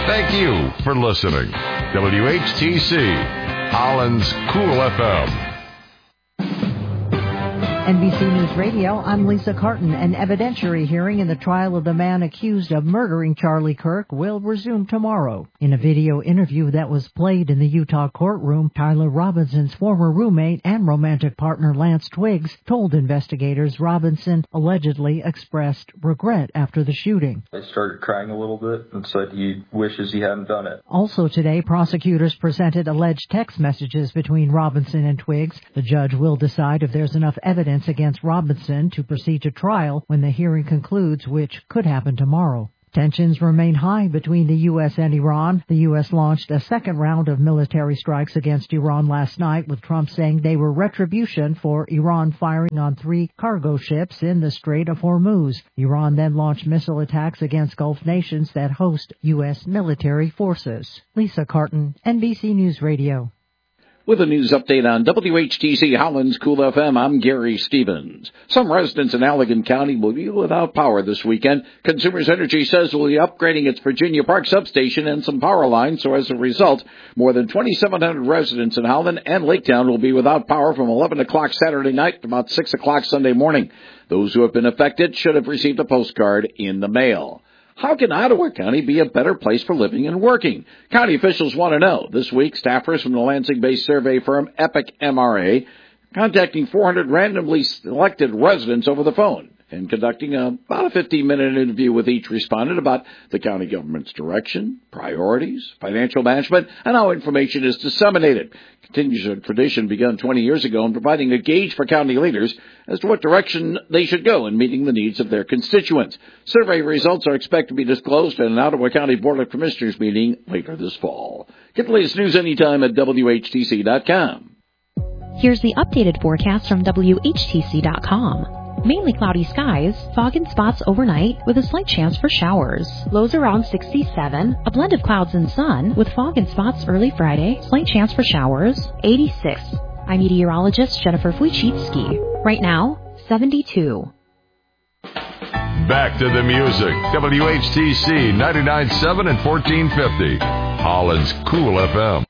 Thank you for listening. WHTC, Holland's Cool FM. NBC News Radio, I'm Lisa Carton. An evidentiary hearing in the trial of the man accused of murdering Charlie Kirk will resume tomorrow. In a video interview that was played in the Utah courtroom, Tyler Robinson's former roommate and romantic partner Lance Twiggs told investigators Robinson allegedly expressed regret after the shooting. I started crying a little bit and said he wishes he hadn't done it. Also today, prosecutors presented alleged text messages between Robinson and Twiggs. The judge will decide if there's enough evidence against Robinson to proceed to trial when the hearing concludes, which could happen tomorrow. Tensions remain high between the U.S. and Iran. The U.S. launched a second round of military strikes against Iran last night, with Trump saying they were retribution for Iran firing on 3 cargo ships in the Strait of Hormuz. Iran then launched missile attacks against Gulf nations that host U.S. military forces. Lisa Carton, NBC News Radio. With a news update on WHTC Holland's Cool FM, I'm Gary Stevens. Some residents in Allegan County will be without power this weekend. Consumers Energy says it will be upgrading its Virginia Park substation and some power lines, so as a result, more than 2,700 residents in Holland and Laketown will be without power from 11 o'clock Saturday night to about 6 o'clock Sunday morning. Those who have been affected should have received a postcard in the mail. How can Ottawa County be a better place for living and working? County officials want to know. This week, staffers from the Lansing-based survey firm Epic MRA contacting 400 randomly selected residents over the phone and conducting about a 15-minute interview with each respondent about the county government's direction, priorities, financial management, and how information is disseminated. Continues a tradition begun 20 years ago in providing a gauge for county leaders as to what direction they should go in meeting the needs of their constituents. Survey results are expected to be disclosed at an Ottawa County Board of Commissioners meeting later this fall. Get the latest news anytime at WHTC.com. Here's the updated forecast from WHTC.com. Mainly cloudy skies, fog and spots overnight with a slight chance for showers. Lows around 67, a blend of clouds and sun with fog and spots early Friday, slight chance for showers, 86. I'm meteorologist Jennifer Wojcicki. Right now, 72. Back to the music. WHTC 99.7 and 1450. Holland's Cool FM.